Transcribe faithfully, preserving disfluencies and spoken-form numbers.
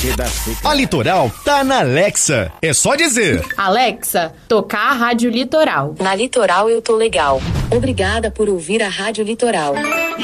A Litoral tá na Alexa. É só dizer: Alexa, tocar a Rádio Litoral. Na Litoral eu tô legal. Obrigada por ouvir a Rádio Litoral.